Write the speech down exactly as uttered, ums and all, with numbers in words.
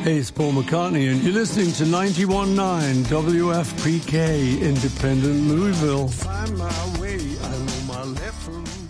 Hey, it's Paul McCartney, and you're listening to ninety-one point nine W F P K, Independent Louisville. Find my way, I know my left from